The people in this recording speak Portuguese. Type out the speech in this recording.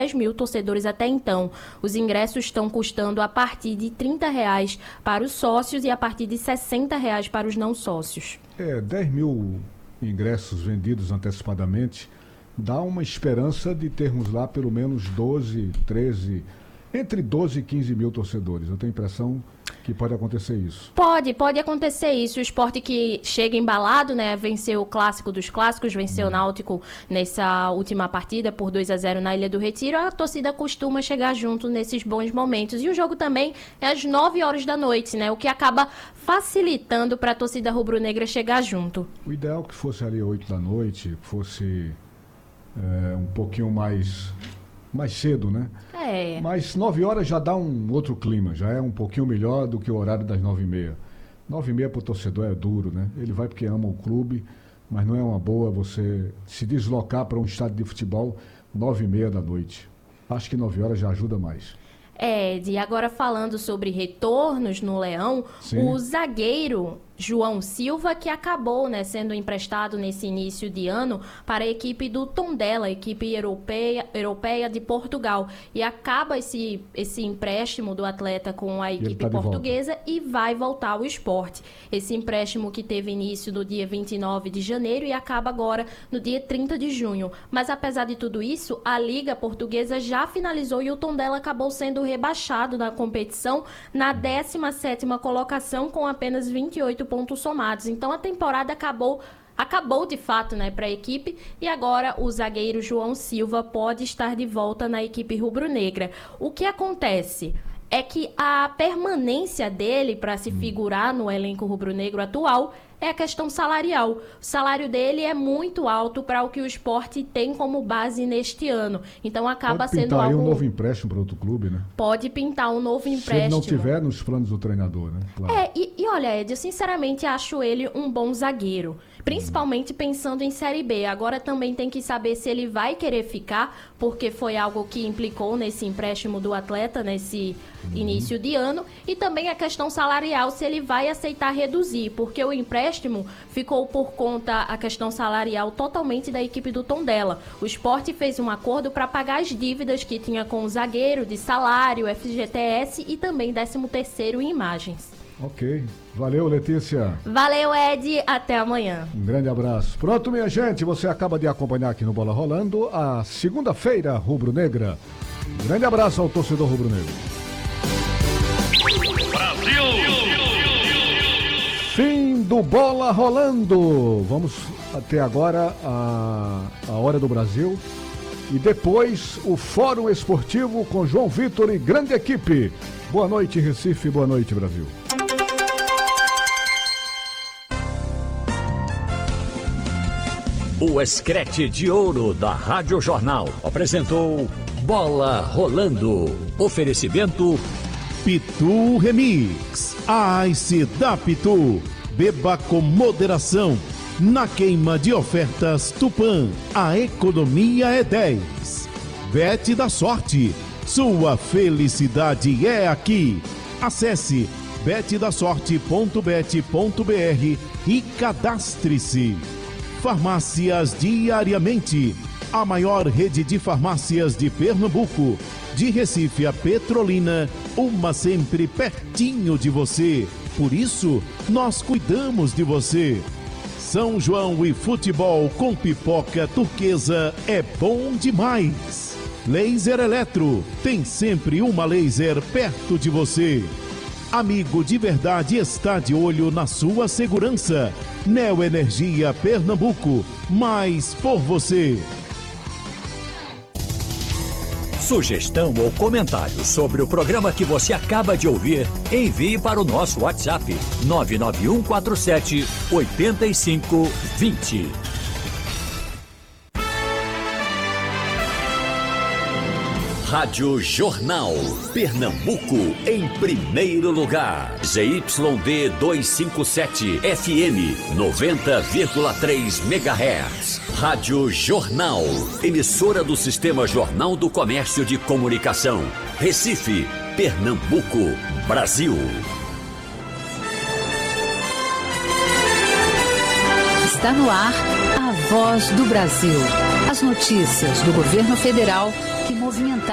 10.000 torcedores até então. Os ingressos estão custando a partir de R$30 para os sócios e a partir de R$60 para os não sócios. 10.000 ingressos vendidos antecipadamente dá uma esperança de termos lá pelo menos 12, 13, entre 12 e 15 mil torcedores. Eu tenho a impressão que pode acontecer isso. Pode acontecer isso. O Sport que chega embalado, né? Venceu o clássico dos clássicos, venceu o Náutico nessa última partida por 2-0 na Ilha do Retiro. A torcida costuma chegar junto nesses bons momentos. E o jogo também é às 9 horas da noite, né? O que acaba facilitando para a torcida rubro-negra chegar junto. O ideal é que fosse ali 8 da noite, fosse um pouquinho mais cedo, né? Mas 9 horas já dá um outro clima, já é um pouquinho melhor do que o horário das 9h30. 9h30 para o torcedor é duro, né? Ele vai porque ama o clube, mas não é uma boa você se deslocar para um estádio de futebol 9h30 da noite. Acho que 9 horas já ajuda mais. E agora falando sobre retornos no Leão, Sim. O zagueiro João Silva, que acabou, né, sendo emprestado nesse início de ano para a equipe do Tondela, equipe europeia de Portugal. E acaba esse empréstimo do atleta com a equipe portuguesa e vai voltar ao Sport. Esse empréstimo que teve início no dia 29 de janeiro e acaba agora no dia 30 de junho. Mas apesar de tudo isso, a Liga Portuguesa já finalizou e o Tondela acabou sendo rebaixado na competição na 17ª colocação com apenas 28 pontos somados. Então a temporada acabou de fato, né, para a equipe, e agora o zagueiro João Silva pode estar de volta na equipe rubro-negra. O que acontece é que a permanência dele para se figurar no elenco rubro-negro atual é a questão salarial. O salário dele é muito alto para o que o Sport tem como base neste ano. Então acaba sendo algo... Pode pintar aí um novo empréstimo para outro clube, né? Pode pintar um novo empréstimo. Se ele não tiver nos planos do treinador, né? Claro. E olha, Ed, eu sinceramente acho ele um bom zagueiro. Principalmente pensando em Série B. Agora também tem que saber se ele vai querer ficar, porque foi algo que implicou nesse empréstimo do atleta, nesse início de ano. E também a questão salarial, se ele vai aceitar reduzir, porque o empréstimo ficou por conta, a questão salarial, totalmente da equipe do Tondela. O Sport fez um acordo para pagar as dívidas que tinha com o zagueiro, de salário, FGTS e também 13º em imagens. Ok. Valeu, Letícia. Valeu, Ed. Até amanhã. Um grande abraço. Pronto, minha gente. Você acaba de acompanhar aqui no Bola Rolando a segunda-feira rubro-negra. Um grande abraço ao torcedor rubro-negro. Brasil! Fim do Bola Rolando. Vamos até agora a Hora do Brasil. E depois o Fórum Esportivo com João Vitor e grande equipe. Boa noite, Recife. Boa noite, Brasil. O Escrete de Ouro da Rádio Jornal apresentou Bola Rolando. Oferecimento Pitu Remix. Ice da Pitu. Beba com moderação. Na queima de ofertas Tupã, a economia é 10. Bet da Sorte. Sua felicidade é aqui. Acesse betdasorte.bet.br e cadastre-se. Farmácias Diariamente, a maior rede de farmácias de Pernambuco, de Recife a Petrolina, uma sempre pertinho de você. Por isso, nós cuidamos de você. São João e futebol com pipoca turquesa é bom demais. Laser Eletro, tem sempre uma laser perto de você. Amigo de verdade está de olho na sua segurança. Neoenergia Pernambuco, mais por você. Sugestão ou comentário sobre o programa que você acaba de ouvir, envie para o nosso WhatsApp 99147-8520. Rádio Jornal, Pernambuco, em primeiro lugar. ZYD 257, FM 90,3 MHz. Rádio Jornal, emissora do Sistema Jornal do Comércio de Comunicação. Recife, Pernambuco, Brasil. Está no ar a Voz do Brasil. As notícias do governo federal que movimentada.